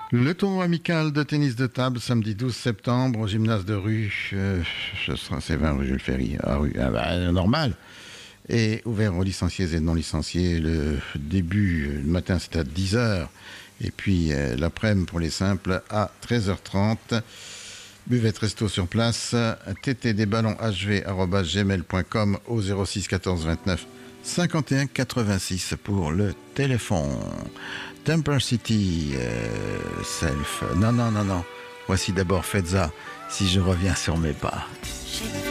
Le tournoi amical de tennis de table, samedi 12 septembre, au gymnase de rue, c'est 20 rue Jules Ferry, normal, et ouvert aux licenciés et non licenciés. Le début, le matin, c'est à 10h, et puis l'après-midi pour les simples à 13h30. Buvette resto sur place, ttdballonhv@gmail.com au 06 14 29 51 86 pour le téléphone. Temper City, Self. Non. Voici d'abord Fedza, si je reviens sur mes pas.